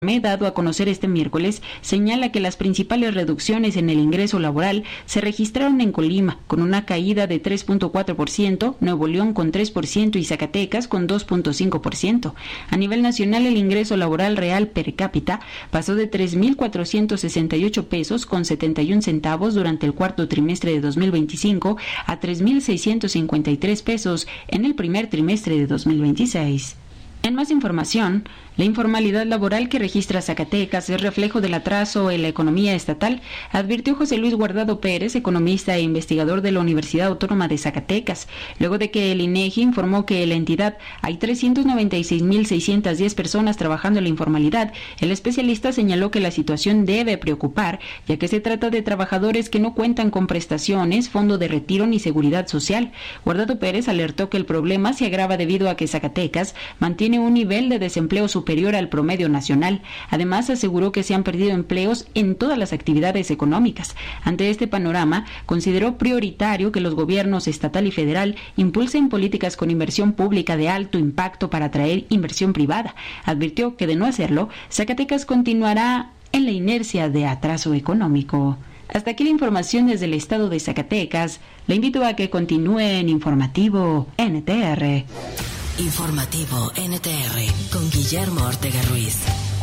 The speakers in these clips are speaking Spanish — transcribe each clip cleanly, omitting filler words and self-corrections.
Dado a conocer este miércoles, señala que las principales reducciones en el ingreso laboral se registraron en Colima, con una caída de 3.4%, Nuevo León con 3% y Zacatecas con 2.5%. A nivel nacional, el ingreso laboral real per cápita pasó de 3.468 pesos con 71 centavos durante el cuarto trimestre de 2025 a 3.653 pesos en el primer trimestre de 2026. En más información, la informalidad laboral que registra Zacatecas es reflejo del atraso en la economía estatal, advirtió José Luis Guardado Pérez, economista e investigador de la Universidad Autónoma de Zacatecas, luego de que el INEGI informó que en la entidad hay 396.610 personas trabajando en la informalidad. El especialista señaló que la situación debe preocupar, ya que se trata de trabajadores que no cuentan con prestaciones, fondo de retiro ni seguridad social. Guardado Pérez alertó que el problema se agrava debido a que Zacatecas mantiene un nivel de desempleo superior al promedio nacional. Además, aseguró que se han perdido empleos en todas las actividades económicas. Ante este panorama, consideró prioritario que los gobiernos estatal y federal impulsen políticas con inversión pública de alto impacto para atraer inversión privada. Advirtió que de no hacerlo, Zacatecas continuará en la inercia de atraso económico. Hasta aquí la información desde el estado de Zacatecas. Le invito a que continúe en Informativo NTR. Informativo NTR con Guillermo Ortega Ruiz.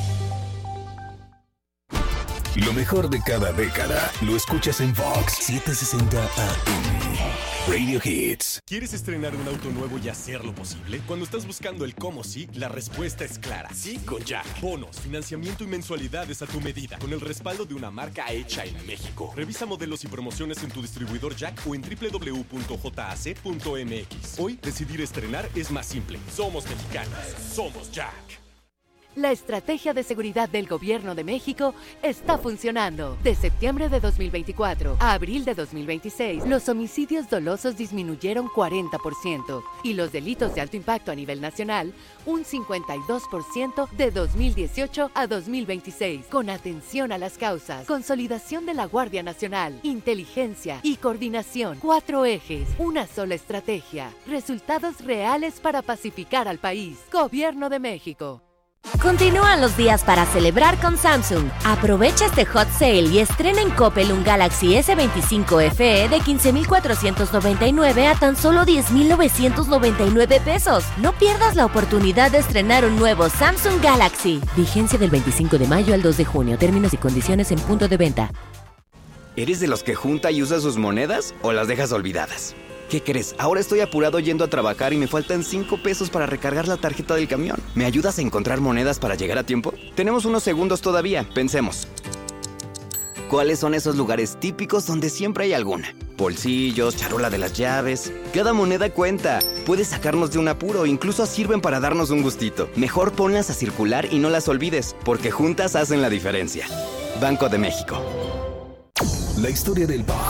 Lo mejor de cada década lo escuchas en Vox 760 AM. Radio Hits. ¿Quieres estrenar un auto nuevo y hacerlo posible? Cuando estás buscando el cómo sí, la respuesta es clara. Sí con Jack. Bonos, financiamiento y mensualidades a tu medida, con el respaldo de una marca hecha en México. Revisa modelos y promociones en tu distribuidor Jack o en www.jac.mx. Hoy, decidir estrenar es más simple. Somos mexicanos. Somos Jack. La estrategia de seguridad del Gobierno de México está funcionando. De septiembre de 2024 a abril de 2026, los homicidios dolosos disminuyeron 40% y los delitos de alto impacto a nivel nacional un 52% de 2018 a 2026. Con atención a las causas, consolidación de la Guardia Nacional, inteligencia y coordinación. 4 ejes, una sola estrategia. Resultados reales para pacificar al país. Gobierno de México. Continúan los días para celebrar con Samsung. Aprovecha este hot sale y estrena en Coppel un Galaxy S25 FE de 15,499 a tan solo 10,999 pesos. No pierdas la oportunidad de estrenar un nuevo Samsung Galaxy. Vigencia del 25 de mayo al 2 de junio. Términos y condiciones en punto de venta. ¿Eres de los que junta y usa sus monedas o las dejas olvidadas? ¿Qué crees? Ahora estoy apurado yendo a trabajar y me faltan 5 pesos para recargar la tarjeta del camión. ¿Me ayudas a encontrar monedas para llegar a tiempo? Tenemos unos segundos todavía, pensemos. ¿Cuáles son esos lugares típicos donde siempre hay alguna? Bolsillos, charola de las llaves. Cada moneda cuenta. Puedes sacarnos de un apuro, incluso sirven para darnos un gustito. Mejor ponlas a circular y no las olvides, porque juntas hacen la diferencia. Banco de México. La historia del pop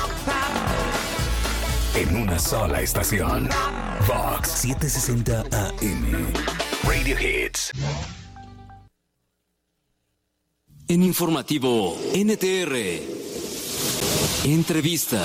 en una sola estación. Vox 760 AM. Radio Hits. En Informativo NTR. Entrevista.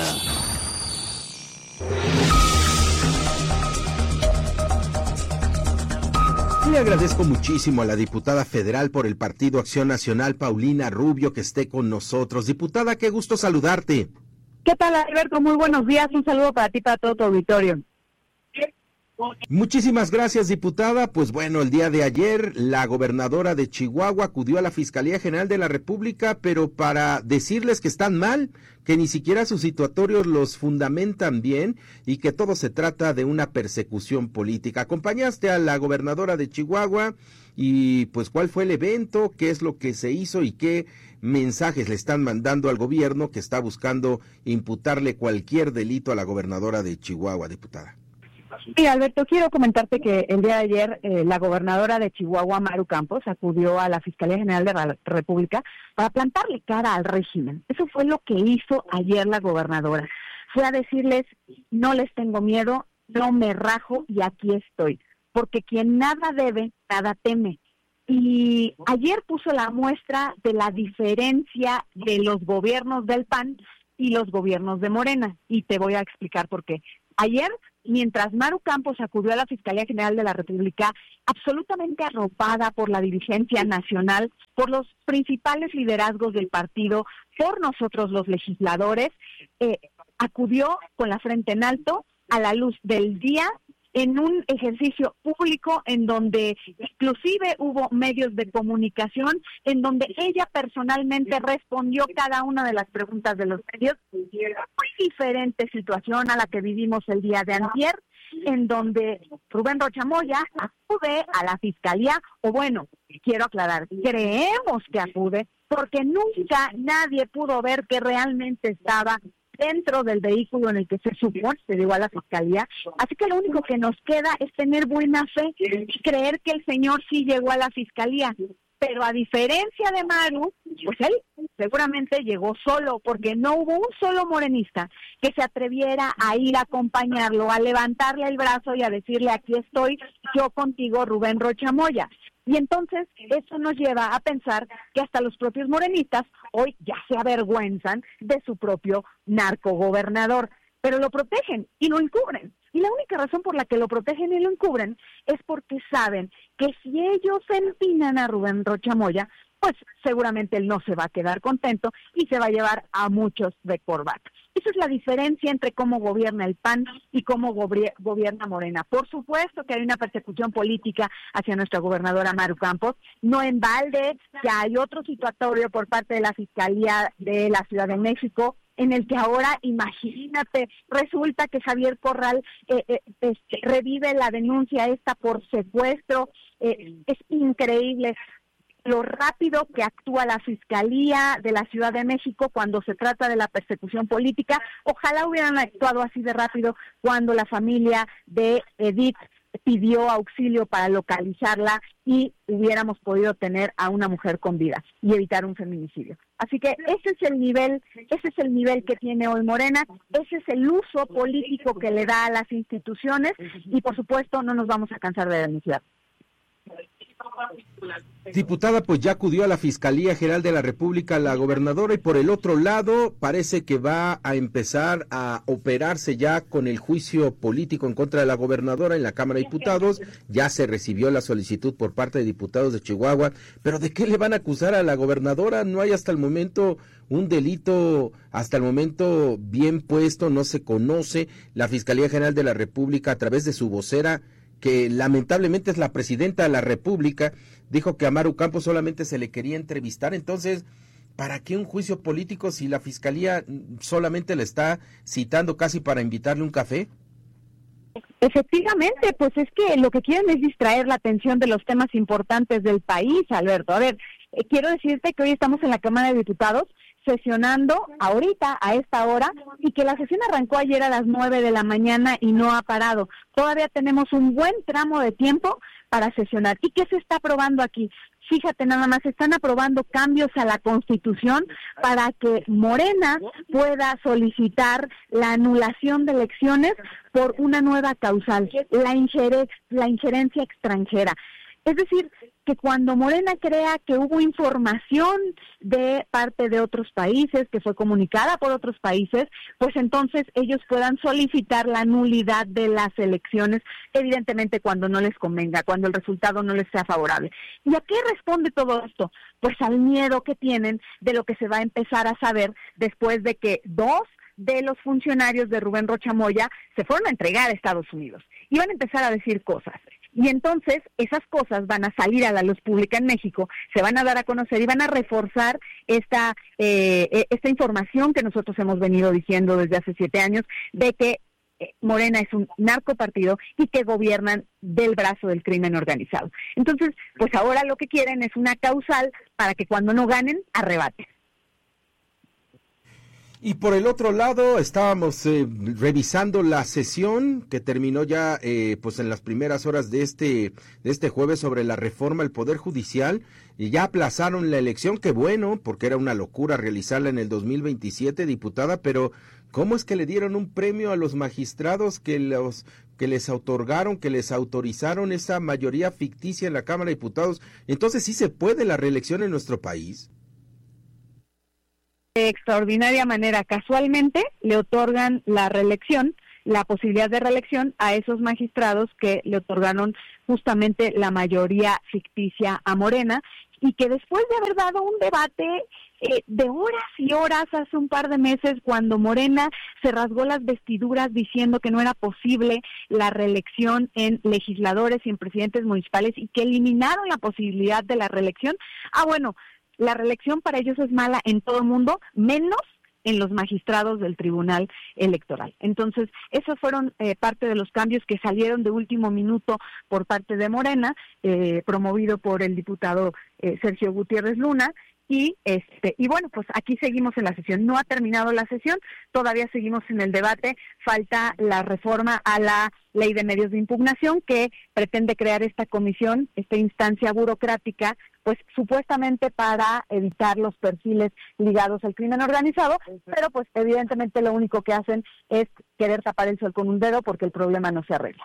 Le agradezco muchísimo a la diputada federal por el Partido Acción Nacional, Paulina Rubio, que esté con nosotros. Diputada, qué gusto saludarte. ¿Qué tal, Alberto? Muy buenos días. Un saludo para ti, para todo tu auditorio. Muchísimas gracias, diputada. Pues bueno, el día de ayer la gobernadora de Chihuahua acudió a la Fiscalía General de la República, pero para decirles que están mal, que ni siquiera sus situatorios los fundamentan bien y que todo se trata de una persecución política. Acompañaste a la gobernadora de Chihuahua y pues ¿cuál fue el evento? ¿Qué es lo que se hizo y qué mensajes le están mandando al gobierno que está buscando imputarle cualquier delito a la gobernadora de Chihuahua, diputada? Sí, Alberto, quiero comentarte que el día de ayer la gobernadora de Chihuahua, Maru Campos, acudió a la Fiscalía General de la República para plantarle cara al régimen. Eso fue lo que hizo ayer la gobernadora. Fue a decirles, no les tengo miedo, no me rajo y aquí estoy. Porque quien nada debe, nada teme. Y ayer puso la muestra de la diferencia de los gobiernos del PAN y los gobiernos de Morena. Y te voy a explicar por qué. Ayer mientras Maru Campos acudió a la Fiscalía General de la República, absolutamente arropada por la dirigencia nacional, por los principales liderazgos del partido, por nosotros los legisladores, acudió con la frente en alto, a la luz del día, en un ejercicio público en donde inclusive hubo medios de comunicación, en donde ella personalmente respondió cada una de las preguntas de los medios. Muy diferente situación a la que vivimos el día de antier, en donde Rubén Rocha Moya acude a la fiscalía, o bueno, quiero aclarar, creemos que acude, porque nunca nadie pudo ver que realmente estaba dentro del vehículo en el que se supone se llegó a la fiscalía, así que lo único que nos queda es tener buena fe y creer que el señor sí llegó a la fiscalía, pero a diferencia de Maru, pues él seguramente llegó solo, porque no hubo un solo morenista que se atreviera a ir a acompañarlo, a levantarle el brazo y a decirle, aquí estoy, yo contigo, Rubén Rocha Moya. Y entonces eso nos lleva a pensar que hasta los propios morenistas hoy ya se avergüenzan de su propio narcogobernador, pero lo protegen y lo encubren. Y la única razón por la que lo protegen y lo encubren es porque saben que si ellos empinan a Rubén Rocha Moya, pues seguramente él no se va a quedar contento y se va a llevar a muchos de corbata. Esa es la diferencia entre cómo gobierna el PAN y cómo gobierna Morena. Por supuesto que hay una persecución política hacia nuestra gobernadora Maru Campos, no en balde, que hay otro situatorio por parte de la Fiscalía de la Ciudad de México, en el que ahora, imagínate, resulta que Javier Corral revive la denuncia esta por secuestro. Es increíble lo rápido que actúa la Fiscalía de la Ciudad de México cuando se trata de la persecución política. Ojalá hubieran actuado así de rápido cuando la familia de Edith pidió auxilio para localizarla y hubiéramos podido tener a una mujer con vida y evitar un feminicidio. Así que ese es el nivel que tiene hoy Morena, ese es el uso político que le da a las instituciones y por supuesto no nos vamos a cansar de denunciar. Diputada, pues ya acudió a la Fiscalía General de la República la gobernadora y por el otro lado parece que va a empezar a operarse ya con el juicio político en contra de la gobernadora en la Cámara de Diputados. Ya se recibió la solicitud por parte de diputados de Chihuahua, pero ¿de qué le van a acusar a la gobernadora? No hay hasta el momento un delito, hasta el momento bien puesto, no se conoce. La Fiscalía General de la República, a través de su vocera, que lamentablemente es la presidenta de la República, dijo que a Maru Campos solamente se le quería entrevistar. Entonces, ¿para qué un juicio político si la Fiscalía solamente le está citando casi para invitarle un café? Efectivamente, pues es que lo que quieren es distraer la atención de los temas importantes del país, Alberto. A ver, quiero decirte que hoy estamos en la Cámara de Diputados sesionando ahorita a esta hora y que la sesión arrancó ayer a las 9 de la mañana y no ha parado. Todavía tenemos un buen tramo de tiempo para sesionar. ¿Y qué se está aprobando aquí? Fíjate nada más, están aprobando cambios a la Constitución para que Morena pueda solicitar la anulación de elecciones por una nueva causal, la injerencia extranjera. Es decir, que cuando Morena crea que hubo información de parte de otros países, que fue comunicada por otros países, pues entonces ellos puedan solicitar la nulidad de las elecciones, evidentemente cuando no les convenga, cuando el resultado no les sea favorable. ¿Y a qué responde todo esto? Pues al miedo que tienen de lo que se va a empezar a saber después de que dos de los funcionarios de Rubén Rocha Moya se fueron a entregar a Estados Unidos y van a empezar a decir cosas. Y entonces esas cosas van a salir a la luz pública en México, se van a dar a conocer y van a reforzar esta información que nosotros hemos venido diciendo desde hace 7 años de que Morena es un narcopartido y que gobiernan del brazo del crimen organizado. Entonces, pues ahora lo que quieren es una causal para que cuando no ganen, arrebaten. Y por el otro lado, estábamos revisando la sesión que terminó ya pues en las primeras horas de este jueves sobre la reforma al Poder Judicial, y ya aplazaron la elección. Qué bueno, porque era una locura realizarla en el 2027, diputada, pero ¿cómo es que le dieron un premio a los magistrados que les otorgaron, que les autorizaron esa mayoría ficticia en la Cámara de Diputados? Entonces, ¿sí se puede la reelección en nuestro país? De extraordinaria manera, casualmente le otorgan la reelección la posibilidad de reelección a esos magistrados que le otorgaron justamente la mayoría ficticia a Morena, y que después de haber dado un debate de horas y horas hace un par de meses, cuando Morena se rasgó las vestiduras diciendo que no era posible la reelección en legisladores y en presidentes municipales y que eliminaron la posibilidad de la reelección, la reelección para ellos es mala en todo el mundo, menos en los magistrados del Tribunal Electoral. Entonces, esos fueron parte de los cambios que salieron de último minuto por parte de Morena, promovido por el diputado Sergio Gutiérrez Luna, y bueno, pues aquí seguimos en la sesión. No ha terminado la sesión, todavía seguimos en el debate. Falta la reforma a la Ley de Medios de Impugnación, que pretende crear esta comisión, esta instancia burocrática, pues supuestamente para evitar los perfiles ligados al crimen organizado, pero pues evidentemente lo único que hacen es querer tapar el sol con un dedo, porque el problema no se arregla.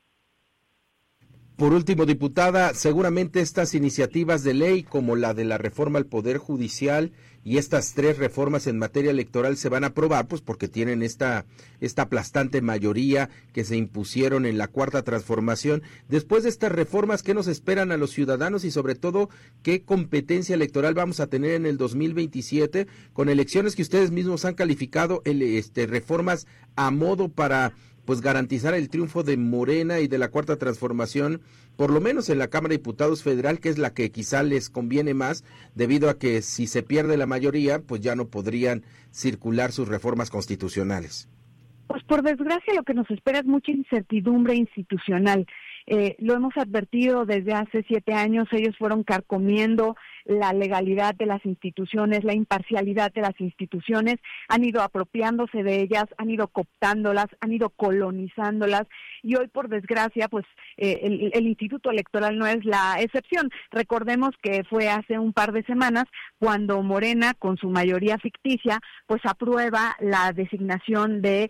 Por último, diputada, seguramente estas iniciativas de ley, como la de la reforma al Poder Judicial y estas 3 reformas en materia electoral, se van a aprobar, pues porque tienen esta aplastante mayoría que se impusieron en la Cuarta Transformación. Después de estas reformas, ¿qué nos esperan a los ciudadanos y sobre todo qué competencia electoral vamos a tener en el 2027 con elecciones que ustedes mismos han calificado reformas a modo para pues garantizar el triunfo de Morena y de la Cuarta Transformación, por lo menos en la Cámara de Diputados Federal, que es la que quizá les conviene más, debido a que si se pierde la mayoría, pues ya no podrían circular sus reformas constitucionales? Pues por desgracia lo que nos espera es mucha incertidumbre institucional. Lo hemos advertido desde hace 7 años, ellos fueron carcomiendo la legalidad de las instituciones, la imparcialidad de las instituciones, han ido apropiándose de ellas, han ido cooptándolas, han ido colonizándolas, y hoy por desgracia pues el Instituto Electoral no es la excepción. Recordemos que fue hace un par de semanas cuando Morena, con su mayoría ficticia, pues aprueba la designación de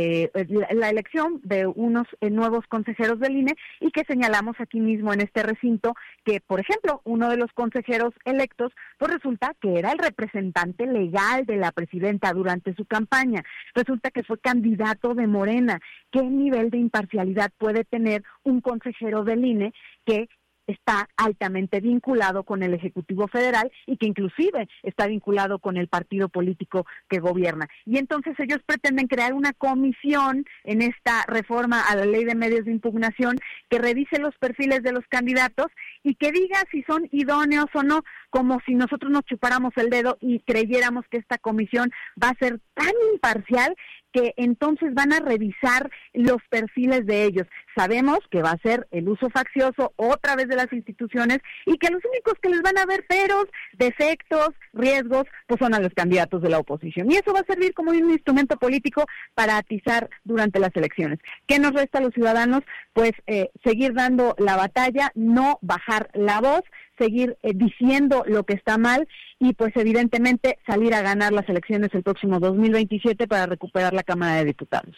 la elección de unos nuevos consejeros del INE, y que señalamos aquí mismo en este recinto que, por ejemplo, uno de los consejeros electos, pues resulta que era el representante legal de la presidenta durante su campaña, resulta que fue candidato de Morena. ¿Qué nivel de imparcialidad puede tener un consejero del INE que está altamente vinculado con el Ejecutivo Federal y que inclusive está vinculado con el partido político que gobierna? Y entonces ellos pretenden crear una comisión en esta reforma a la Ley de Medios de Impugnación que revise los perfiles de los candidatos y que diga si son idóneos o no, como si nosotros nos chupáramos el dedo y creyéramos que esta comisión va a ser tan imparcial que entonces van a revisar los perfiles de ellos. Sabemos que va a ser el uso faccioso otra vez de las instituciones y que los únicos que les van a ver peros, defectos, riesgos, pues son a los candidatos de la oposición. Y eso va a servir como un instrumento político para atizar durante las elecciones. ¿Qué nos resta a los ciudadanos? Pues seguir dando la batalla, no bajar la voz, seguir diciendo lo que está mal y pues evidentemente salir a ganar las elecciones el próximo 2027 para recuperar la Cámara de Diputados.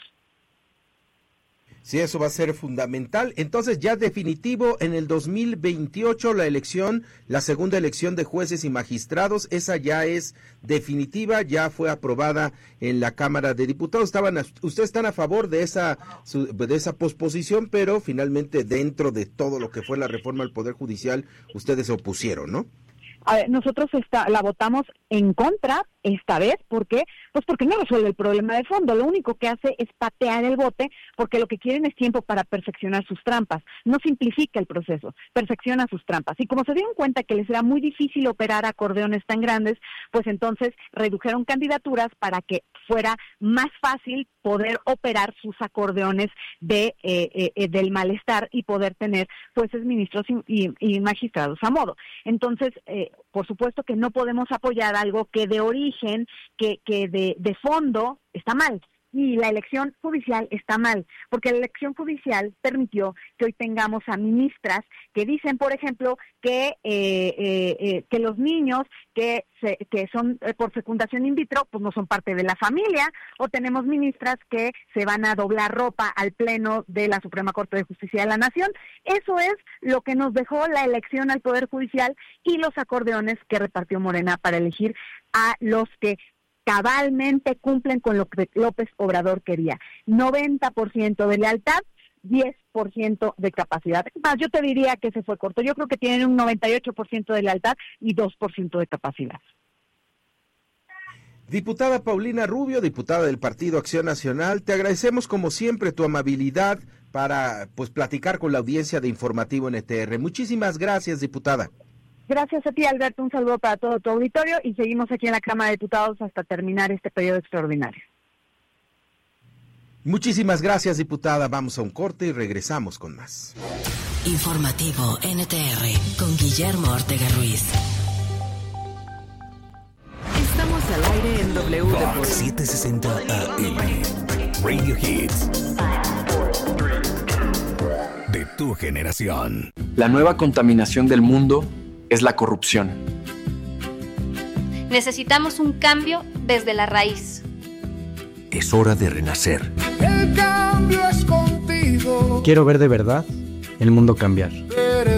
Sí, eso va a ser fundamental. Entonces, ya definitivo, en el 2028 la elección, la segunda elección de jueces y magistrados, esa ya es definitiva, ya fue aprobada en la Cámara de Diputados. Ustedes están a favor de esa posposición, pero finalmente dentro de todo lo que fue la reforma al Poder Judicial, ustedes se opusieron, ¿no? A ver, nosotros la votamos en contra esta vez. ¿Por qué? Pues porque no resuelve el problema de fondo. Lo único que hace es patear el bote, porque lo que quieren es tiempo para perfeccionar sus trampas. No simplifica el proceso, perfecciona sus trampas. Y como se dieron cuenta que les era muy difícil operar acordeones tan grandes, pues entonces redujeron candidaturas para que fuera más fácil poder operar sus acordeones del malestar y poder tener jueces, ministros y magistrados a modo. Entonces, por supuesto que no podemos apoyar algo que de origen, que de fondo está mal. Y la elección judicial está mal, porque la elección judicial permitió que hoy tengamos a ministras que dicen, por ejemplo, que los niños que son por fecundación in vitro, pues no son parte de la familia, o tenemos ministras que se van a doblar ropa al Pleno de la Suprema Corte de Justicia de la Nación. Eso es lo que nos dejó la elección al Poder Judicial y los acordeones que repartió Morena para elegir a los que cabalmente cumplen con lo que López Obrador quería. 90% de lealtad, 10% de capacidad. Más, yo te diría que se fue corto. Yo creo que tienen un 98% de lealtad y 2% de capacidad. Diputada Paulina Rubio, diputada del Partido Acción Nacional, te agradecemos como siempre tu amabilidad para platicar con la audiencia de Informativo NTR. Muchísimas gracias, diputada. Gracias a ti, Alberto. Un saludo para todo tu auditorio y seguimos aquí en la Cámara de Diputados hasta terminar este periodo extraordinario. Muchísimas gracias, diputada. Vamos a un corte y regresamos con más. Informativo NTR con Guillermo Ortega Ruiz. Estamos al aire en W Fox 760 AM. Radio Hits. De tu generación. La nueva contaminación del mundo es la corrupción. Necesitamos un cambio desde la raíz. Es hora de renacer. El cambio es contigo. Quiero ver de verdad el mundo cambiar.